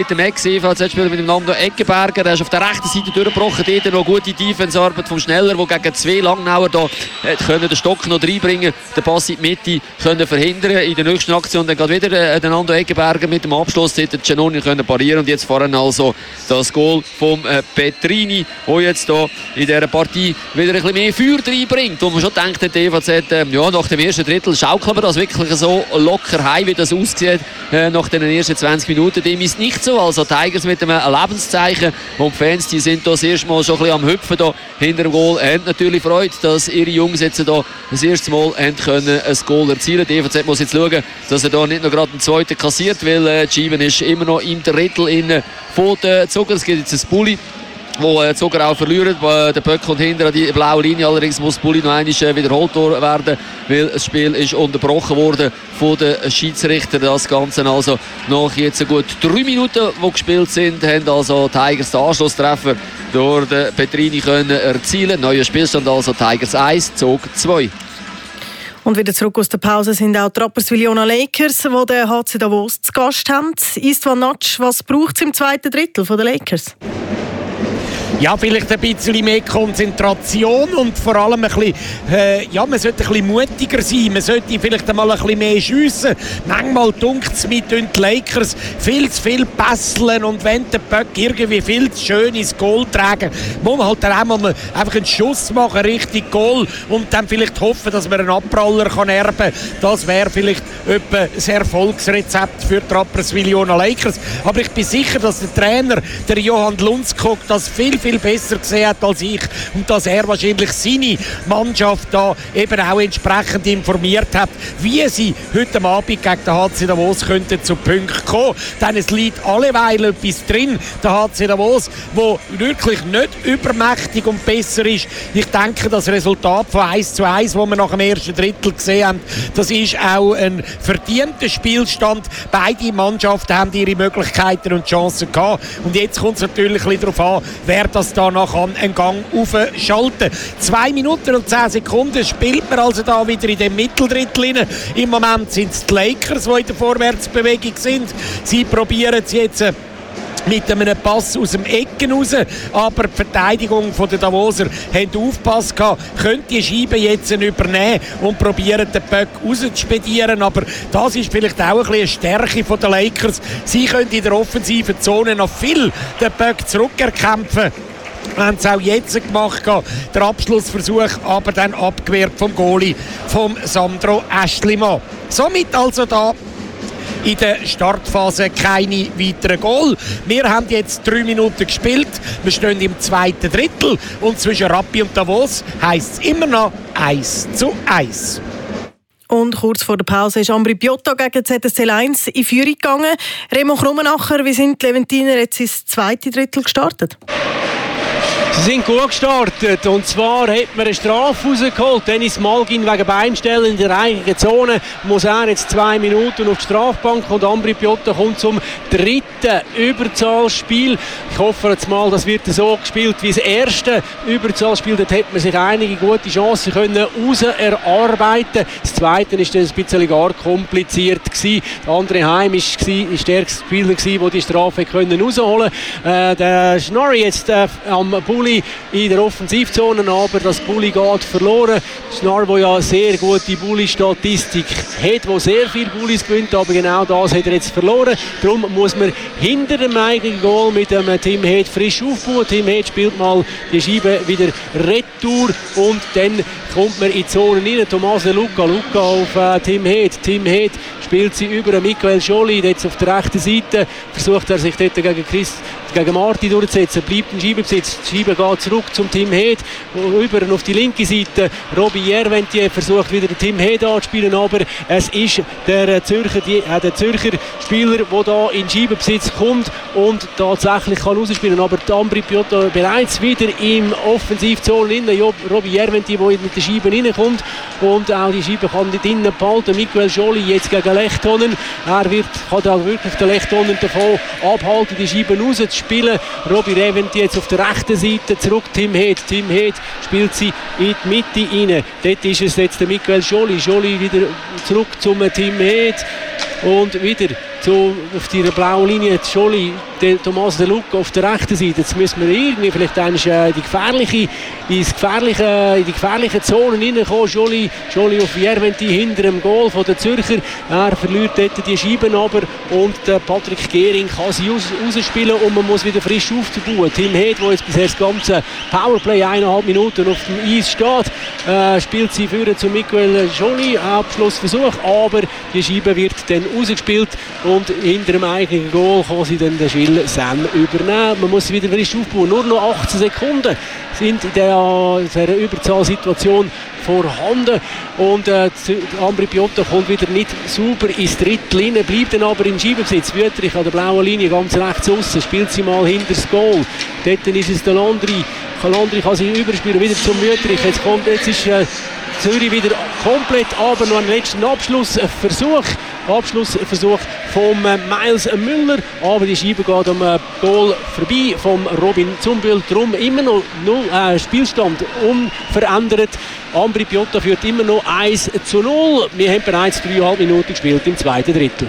Mit dem Ex-EVZ-Spieler mit dem Nando Eckenberger, der ist auf der rechten Seite durchgebrochen, dort noch gute Defense-Arbeit vom Schneller, der gegen 2 Langnauer da können den Stock noch reinbringen, den Pass in die Mitte können verhindern. In der nächsten Aktion dann gerade wieder der Nando Eckenberger mit dem Abschluss, dort den Giannoni können parieren und jetzt vorne also das Goal vom Petrini, der jetzt da in dieser Partie wieder ein bisschen mehr Feuer reinbringt, wo man schon denkt, der EVZ, ja, nach dem ersten Drittel schaukeln wir das wirklich so locker heim, wie das aussieht, nach den ersten 20 Minuten, dem ist nicht so. Also Tigers mit einem Lebenszeichen und die Fans, die sind da das erste Mal schon ein bisschen am Hüpfen da hinter dem Goal, haben natürlich Freude, dass ihre Jungs jetzt da das erste Mal können ein Goal erzielen. Die EVZ muss jetzt schauen, dass er da nicht noch gerade einen zweiten kassiert, weil Given ist immer noch im Drittel innen von den Zucker. Es gibt jetzt ein Bulli, wo Zucker auch verliert. Der Böck kommt hinter an die blaue Linie. Allerdings muss Bulli noch einmal wiederholt werden, weil das Spiel ist unterbrochen worden von den Schiedsrichtern. Das Ganze also nach jetzt gut 3 Minuten, die gespielt sind, haben also Tigers den Anschlusstreffer durch den Petrini können erzielen. Neuer Spielstand also Tigers 1, Zug 2. Und wieder zurück aus der Pause sind auch die Rapperswil-Jona Lakers, die den HC Davos zu Gast haben. Istvan Natsch, was braucht es im zweiten Drittel der Lakers? Ja, vielleicht ein bisschen mehr Konzentration und vor allem ein bisschen, man sollte ein bisschen mutiger sein. Man sollte vielleicht einmal ein bisschen mehr schiessen. Manchmal dunkt es mit den Lakers viel zu viel pässeln und wenn der Böck irgendwie viel zu schön ins Goal tragen, muss man halt dann auch mal einfach einen Schuss machen, richtig Goal und dann vielleicht hoffen, dass man einen Abpraller kann erben kann. Das wäre vielleicht etwa ein Erfolgsrezept für die Rapperswil-Jona Lakers. Aber ich bin sicher, dass der Trainer, der Johann Lundskog, das viel besser gesehen hat als ich und dass er wahrscheinlich seine Mannschaft da eben auch entsprechend informiert hat, wie sie heute Abend gegen den HC Davos könnten zu Punkten kommen. Denn es liegt alleweil etwas drin, der HC Davos, wo wirklich nicht übermächtig und besser ist. Ich denke, das Resultat von 1:1, das wir nach dem ersten Drittel gesehen haben, das ist auch ein verdienter Spielstand. Beide Mannschaften haben ihre Möglichkeiten und Chancen gehabt. Und jetzt kommt es natürlich ein bisschen darauf an, wer das da noch einen Gang aufschalten. 2 Minuten und 10 Sekunden spielt man also da wieder in dem Mitteldrittel rein. Im Moment sind es die Lakers, die in der Vorwärtsbewegung sind. Sie probieren es jetzt mit einem Pass aus dem Ecken raus, aber die Verteidigung der Davoser hat aufgepasst, können die Scheibe jetzt übernehmen und probieren den Böck rauszuspedieren, aber das ist vielleicht auch ein bisschen eine Stärke der Lakers. Sie können in der offensiven Zone noch viel den Böck zurückerkämpfen. Haben es auch jetzt gemacht, der Abschlussversuch, aber dann abgewehrt vom Goalie, vom Sandro Ästlimann. Somit also da in der Startphase keine weiteren Goal. Wir haben jetzt 3 Minuten gespielt. Wir stehen im zweiten Drittel und zwischen Rappi und Davos heisst es immer noch 1:1. Und kurz vor der Pause ist Ambri Piotta gegen ZSC 1 in Führung gegangen. Remo Krummenacher, wie sind die Leventiner jetzt ins zweite Drittel gestartet? Sie sind gut gestartet und zwar hat man eine Strafe rausgeholt. Dennis Malgin wegen Beinstellen in der eigenen Zone muss er jetzt 2 Minuten auf die Strafbank und Ambri Piotta kommt zum dritten Überzahlspiel. Ich hoffe jetzt mal, das wird so gespielt wie das erste Überzahlspiel. Dort hat man sich einige gute Chancen können raus erarbeiten. Das zweite ist dann ein bisschen gar kompliziert gewesen. Der andere Heim ist der stärkste Spieler gewesen, der die Strafe können rausholen. Der Schnorri jetzt am Bulli in der Offensivzone, aber das Bulli geht verloren. Schnorr, der ja sehr gute Bulli-Statistik hat, der sehr viele Bullis gewinnt, aber genau das hat er jetzt verloren. Darum muss man hinter dem eigenen Goal mit dem Tim Head frisch aufbauen. Tim Head spielt mal die Scheibe wieder retour und dann kommt man in die Zone rein. Tommaso Luca auf Tim Head. Tim Head spielt sie über Michael Scholli, jetzt auf der rechten Seite. Versucht er sich dort gegen Marti durchzusetzen, bleibt ein Scheibenbesitz. Die Scheibe geht zurück zum Tim Head, über auf die linke Seite. Robbie Jerventier versucht wieder den Tim Head anzuspielen, aber es ist der Zürcher Spieler, der da in Scheibenbesitz kommt und tatsächlich kann rausspielen. Aber Ambri Piotta bereits wieder im Offensivzone innen. Robbie Jerventier, der mit der Scheibe reinkommt und auch die Scheibe kann nicht innen behalten. Michael Scholli jetzt gegen Lechtonen. Er kann auch wirklich den Lechtonen davon abhalten, die Scheibe rauszuspielen. Robbie Jerventier jetzt auf der rechten Seite zurück. Tim Head spielt sie in die Mitte rein. Dort ist es jetzt der Michael Scholli wieder zurück zum Tim Head und wieder auf die blauen Linie Joly, Tommaso De Luca auf der rechten Seite. Jetzt müssen wir irgendwie vielleicht in die gefährliche Zone reinkommen. Joly auf Jerventi hinter dem Goal von der Zürcher. Er verliert dort die Scheiben aber und Patrick Gehring kann sie rausspielen und man muss wieder frisch aufbauen. Tim Head, der jetzt bisher das ganze Powerplay 1,5 Minuten auf dem Eis steht, spielt sie führen zu Miguel Joly. Abschlussversuch, aber die Scheibe wird dann rausgespielt und hinter dem eigenen Goal kann sie dann den Gilles Sen übernehmen. Man muss wieder frisch aufbauen. Nur noch 18 Sekunden sind in dieser Überzahlsituation vorhanden und Ambri Piotta kommt wieder nicht sauber ins Drittel rein, bleibt dann aber in Scheibenbesitz. Wüttrich an der blauen Linie, ganz rechts aussen, spielt sie mal hinter das Goal. Dort ist es der Landry. Landry kann sie überspielen, wieder zum Wüttrich. Jetzt ist Zürich wieder komplett, aber noch einen letzten Abschlussversuch von Miles Müller, aber die Scheibe geht am Goal vorbei von Robin Zumbühl. Darum immer noch Spielstand unverändert. Ambri Piotta führt immer noch 1:0. Wir haben bereits 3,5 Minuten gespielt im zweiten Drittel.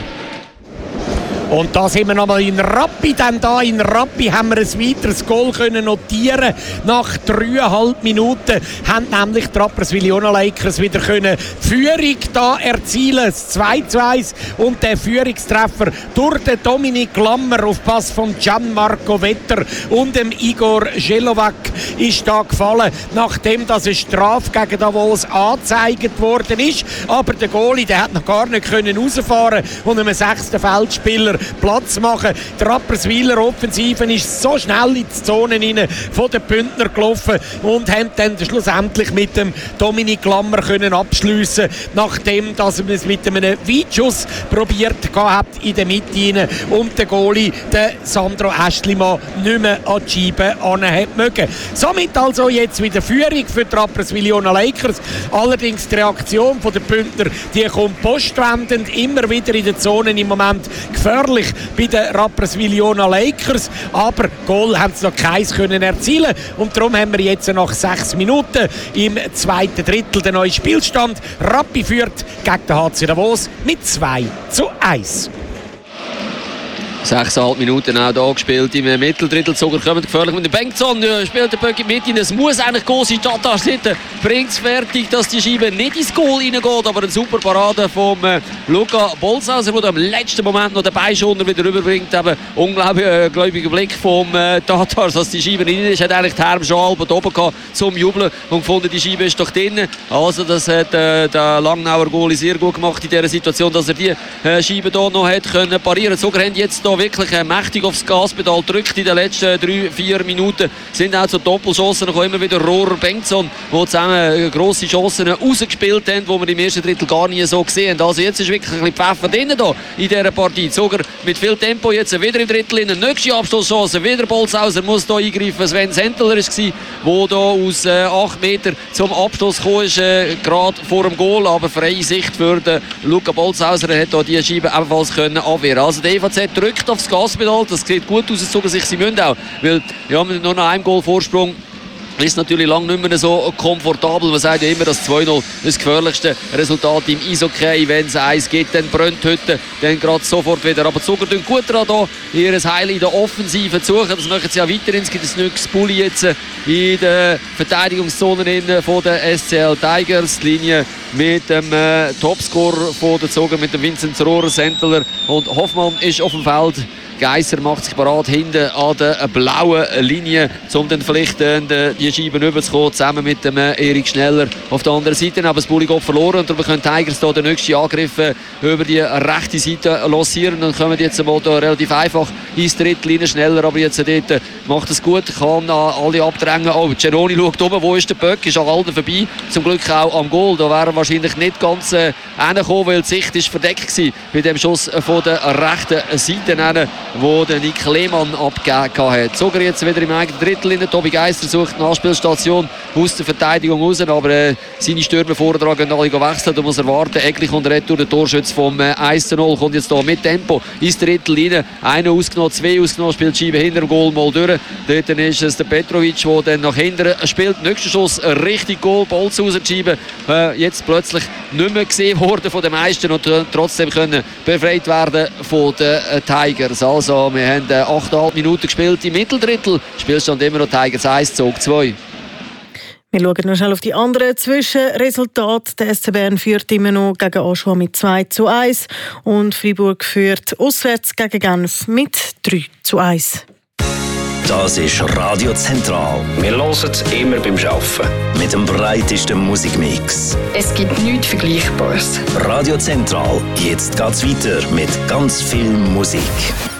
Und da sind wir nochmal in Rappi. Denn da in Rappi haben wir ein weiteres Goal können notieren. Nach 3,5 Minuten haben nämlich die Rapperswil-Jona Lakers wieder können Führung da erzielen. Das 2:1 und der Führungstreffer durch den Dominik Lammer auf Pass von Gianmarco Vetter und dem Igor Jelovac ist da gefallen, nachdem das eine Strafe gegen Davos angezeigt worden ist. Aber der Goalie, der hat noch gar nicht können rausfahren und einem 6. Feldspieler Platz machen. Die Rapperswiler Offensive ist so schnell in die Zone rein von den Bündner gelaufen und haben dann schlussendlich mit dem Dominik Lammer können abschliessen, nachdem dass er es mit einem Weitschuss probiert hat in der Mitte rein und der Goalie, der Sandro Ästlimann, nicht mehr an die Scheibe anhat mögen. Somit also jetzt wieder Führung für die Rapperswil-Jona Lakers. Allerdings die Reaktion der Bündner, die kommt postwendend, immer wieder in der Zone im Moment gefährlich bei den Rapperswil-Jona Lakers, aber Goal haben sie noch keins können erzielen und darum haben wir jetzt nach 6 Minuten im zweiten Drittel den neuen Spielstand. Rappi führt gegen den HC Davos mit 2:1. 6,5 Minuten auch hier gespielt im Mitteldrittel. Sogar kommt gefährlich mit dem Bengtson. Spielt der Böcki mit in. Es muss eigentlich Goal sein. Tatar bringt es fertig, dass die Scheibe nicht ins Goal reingeht. Aber eine super Parade von Luca Bolzhauser, der im letzten Moment noch den Beischoner wieder rüberbringt. Eben ungläubiger Blick vom Tatar, dass die Scheibe nicht rein ist. Hat eigentlich die Herm schon halb oben gehabt zum Jubeln und gefunden, die Scheibe ist doch drin. Also das hat der Langnauer Goalie sehr gut gemacht in dieser Situation, dass er die Scheibe hier noch hat können parieren. Sogar haben jetzt hier wirklich mächtig aufs Gaspedal gedrückt in den letzten 3-4 Minuten. Sind auch zu Doppelschossen gekommen, immer wieder Rohrer Bengtson, die zusammen grosse Chancen rausgespielt haben, die wir im ersten Drittel gar nie so gesehen haben. Also jetzt ist wirklich ein bisschen Pfeffer drin hier in dieser Partie. Sogar mit viel Tempo jetzt wieder im Drittel in der nächsten Abschlusschance. Wieder Bolzhauser muss hier eingreifen. Sven Sentler war es, der hier aus 8 Meter zum Abschluss gekommen ist, gerade vor dem Goal. Aber freie Sicht für den Luca Bolzhauser. Er hat hier die Scheibe ebenfalls können abwehren. Also der EVZ drückt aufs Gaspedal. Das sieht gut aus, sogar sich sie müssen auch. Weil ja, mit nur noch einem Goal Vorsprung ist natürlich lange nicht mehr so komfortabel. Man sagt ja immer, dass 2:0 das gefährlichste Resultat im Eishockey. Wenn es 1 gibt, dann brennt heute dann gerade sofort wieder. Aber die Zucker tun gut daran, hier ihr Heil in der Offensive zu suchen. Das machen sie ja weiterhin. Es gibt ein neues Bulli jetzt in der Verteidigungszone von der SCL Tigers. Die Linie mit dem Topscorer von der Zucker, mit dem Vincent Rohrer, Sentler und Hoffmann ist auf dem Feld. Geisser macht sich bereit hinten an der blauen Linie, um dann vielleicht die Scheiben rüberzukommen, zusammen mit dem Erik Schneller auf der anderen Seite. Aber das Bulli geht verloren und darum können Tigers hier den nächsten Angriff über die rechte Seite lancieren. Dann kommen die jetzt mal da relativ einfach ins Drittel rein. Schneller, aber jetzt dort macht es gut, kann alle abdrängen. Oh, Ceroni schaut oben, wo ist der Böck, ist an allen vorbei. Zum Glück auch am Goal. Da wäre er wahrscheinlich nicht ganz hingekommen, weil die Sicht ist verdeckt war bei dem Schuss von der rechten Seite. wo der Nick Lehmann abgegeben hat. Sogar jetzt wieder im eigenen Drittel. Tobi Geisser sucht eine Anspielstation aus der Verteidigung raus, aber seine Stürmer vorher gehen alle wechseln. Da muss er warten. Eigentlich kommt er retour, der Torschütze vom 1:0 kommt jetzt hier mit Tempo ins Drittel rein. Einer ausgenommen, zwei ausgenommen, spielt die Scheibe hinter dem Goal mal durch. Dort ist es der Petrovic, der dann nach hinten spielt. Nächster Schuss, richtig Goal, Bolzhauser die Scheibe. Jetzt plötzlich nicht mehr gesehen worden von den meisten und trotzdem können befreit werden von den Tigers. Also, wir haben 8,5 Minuten gespielt im Mitteldrittel. Spielstand immer noch Tigers 1, Zug 2. Wir schauen noch schnell auf die anderen Zwischenresultate. Der SC Bern führt immer noch gegen Aschua mit 2:1 und Freiburg führt auswärts gegen Genf mit 3:1. Das ist Radio Zentral. Wir hören es immer beim Arbeiten. Mit dem breitesten Musikmix. Es gibt nichts Vergleichbares. Radio Zentral. Jetzt geht's weiter mit ganz viel Musik.